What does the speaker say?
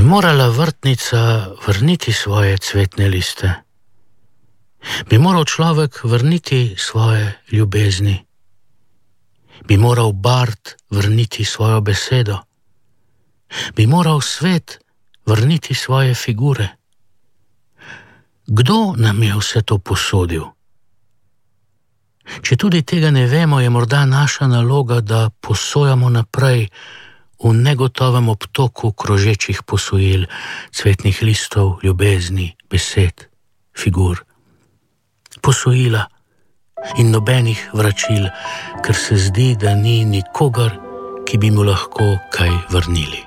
morala vrtnica vrniti svoje cvetne liste? Bi moral človek vrniti svoje ljubezni? Bi moral bard vrniti svojo besedo? Bi moral svet vrniti svoje figure? Kdo nam je vse to posodil? Če tudi tega ne vemo, je morda naša naloga, da posojamo naprej v negotovem obtoku krožečih posojil, cvetnih listov, ljubezni, besed, figur. Posojila in nobenih vračil, ker se zdi, da ni nikogar, ki bi mu lahko kaj vrnili.